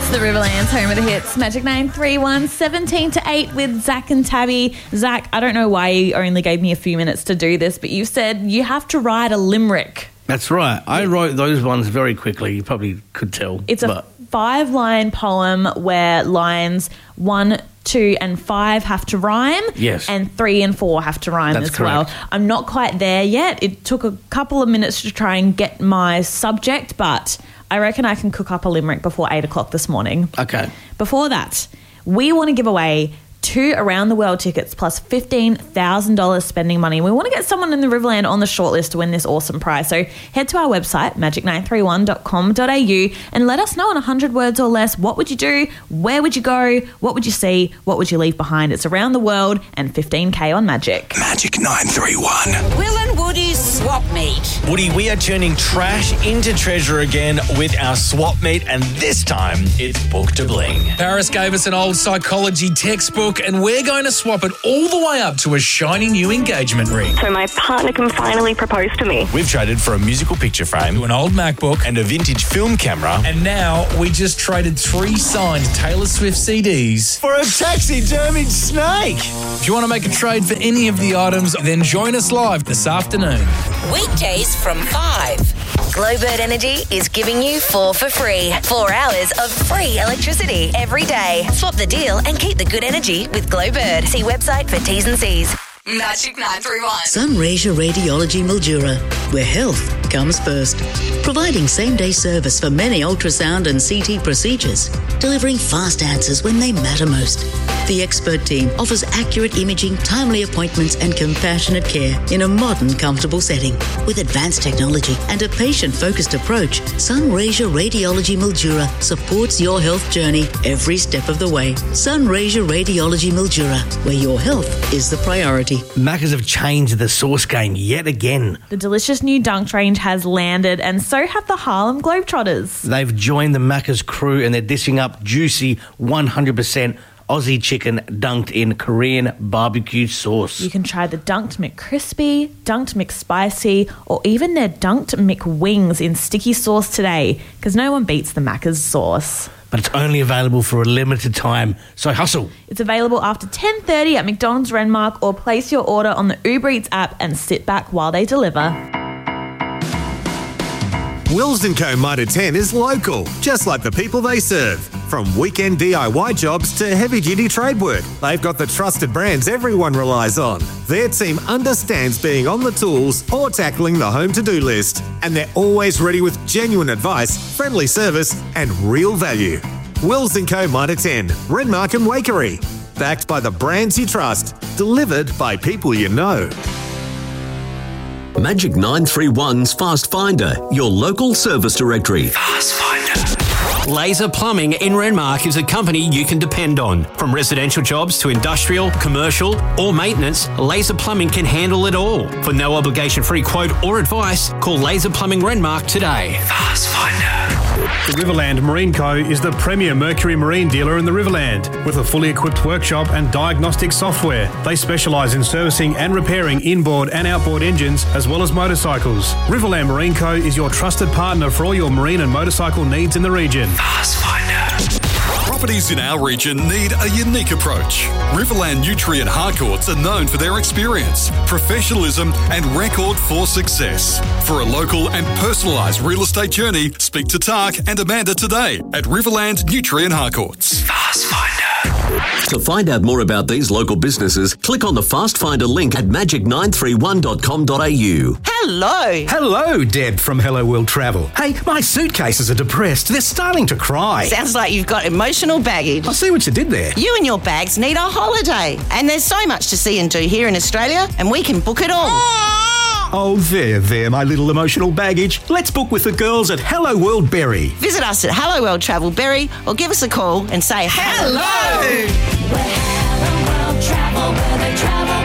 It's the Riverland's home of the hits. Magic 931, 17 to 8 with Zach and Tabby. Zach, I don't know why you only gave me a few minutes to do this, but you said you have to write a limerick. That's right. I wrote those ones very quickly. You probably could tell. It's a 5-line poem where lines 1, 2 and 5 have to rhyme. Yes. And 3 and 4 have to rhyme as well. I'm not quite there yet. It took a couple of minutes to try and get my subject, but I reckon I can cook up a limerick before 8 o'clock this morning. Okay. Before that, we want to give away 2 around the world tickets plus $15,000 spending money. We want to get someone in the Riverland on the shortlist to win this awesome prize. So head to our website, magic931.com.au, and let us know in 100 words or less, what would you do? Where would you go? What would you see? What would you leave behind? It's around the world and $15K on Magic. Magic 931. Will and Woody's Swap Meet. Woody, we are turning trash into treasure again with our swap meet, and this time it's Book to Bling. Paris gave us an old psychology textbook, and we're going to swap it all the way up to a shiny new engagement ring. So my partner can finally propose to me. We've traded for a musical picture frame, To an old MacBook, and a vintage film camera, and now we just traded 3 signed Taylor Swift CDs for a taxidermied snake. If you want to make a trade for any of the items, then join us live this afternoon. Weekdays from 5. Glowbird Energy is giving you 4 for free. 4 hours of free electricity every day. Swap the deal and keep the good energy with Glowbird. See website for T's and C's. Magic 931. Sunraysia Radiology Mildura, where health comes first. Providing same-day service for many ultrasound and CT procedures, delivering fast answers when they matter most. The expert team offers accurate imaging, timely appointments and compassionate care in a modern, comfortable setting. With advanced technology and a patient-focused approach, Sunraysia Radiology Mildura supports your health journey every step of the way. Sunraysia Radiology Mildura, where your health is the priority. Maccas have changed the sauce game yet again. The delicious new Dunked range has landed, and so have the Harlem Globetrotters. They've joined the Maccas crew and they're dishing up juicy 100% Aussie chicken dunked in Korean barbecue sauce. You can try the Dunked McCrispy, Dunked McSpicy, or even their Dunked McWings in sticky sauce today, because no one beats the Macca's sauce. But it's only available for a limited time, so hustle. It's available after 10:30 at McDonald's Renmark, or place your order on the Uber Eats app and sit back while they deliver. Wills & Co Mitre 10 is local, just like the people they serve. From weekend DIY jobs to heavy-duty trade work, they've got the trusted brands everyone relies on. Their team understands being on the tools or tackling the home to-do list. And they're always ready with genuine advice, friendly service and real value. Wills & Co Mitre 10, Renmark and Wakery. Backed by the brands you trust, delivered by people you know. Magic 931's Fast Finder, your local service directory. Fast Finder. Laser Plumbing in Renmark is a company you can depend on. From residential jobs to industrial, commercial or maintenance, Laser Plumbing can handle it all. For no obligation free quote or advice, call Laser Plumbing Renmark today. Fast Finder. The Riverland Marine Co. is the premier Mercury Marine dealer in the Riverland. With a fully equipped workshop and diagnostic software, they specialise in servicing and repairing inboard and outboard engines as well as motorcycles. Riverland Marine Co. is your trusted partner for all your marine and motorcycle needs in the region. Fast Finder. Properties in our region need a unique approach. Riverland Nutrient Harcourts are known for their experience, professionalism and record for success. For a local and personalised real estate journey, speak to Tak and Amanda today at Riverland Nutrient Harcourts. Fast Finder. To find out more about these local businesses, click on the Fast Finder link at magic931.com.au. Hello. Hello, Deb from Hello World Travel. Hey, my suitcases are depressed. They're starting to cry. Sounds like you've got emotional baggage. I see what you did there. You and your bags need a holiday. And there's so much to see and do here in Australia, and we can book it all. Oh, there, my little emotional baggage. Let's book with the girls at Hello World Berry. Visit us at Hello World Travel Berry or give us a call and say hello. We're Hello World Travel, where they travel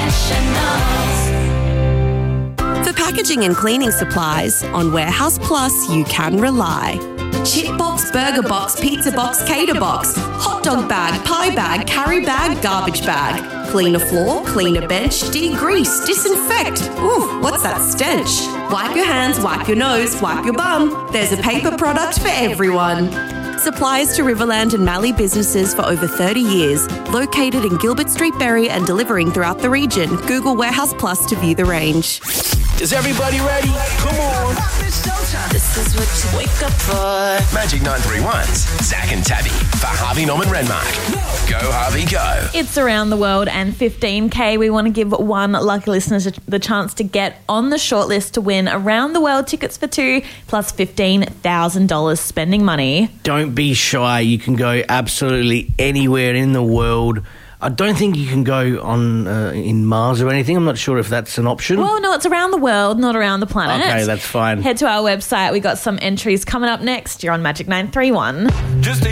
professionals. For packaging and cleaning supplies, on Warehouse Plus you can rely. Chip box, burger box, pizza box, cater box, hot dog bag, pie bag, carry bag, garbage bag. Clean a floor, clean a bench, degrease, disinfect. Ooh, what's that stench? Wipe your hands, wipe your nose, wipe your bum. There's a paper product for everyone. suppliers to Riverland and Mallee businesses for over 30 years. Located in Gilbert Street, Berry, and delivering throughout the region. Google Warehouse Plus to view the range. Is everybody ready? Come on. This is what you wake up for. Magic 931's Zach and Tabby for Harvey Norman Renmark. Go, Harvey, go. It's around the world and 15K. We want to give one lucky listener the chance to get on the shortlist to win around the world tickets for two plus $15,000 spending money. Don't be shy. You can go absolutely anywhere in the world. I don't think you can go on in Mars or anything. I'm not sure if that's an option. Well, no, it's around the world, not around the planet. Okay, that's fine. Head to our website. We got some entries coming up next. You're on Magic 931. Just